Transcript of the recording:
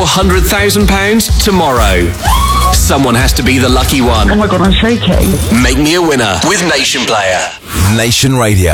£100,000 tomorrow. Someone has to be the lucky one. Oh my God, I'm shaking. Make me a winner with Nation Player. Nation Radio.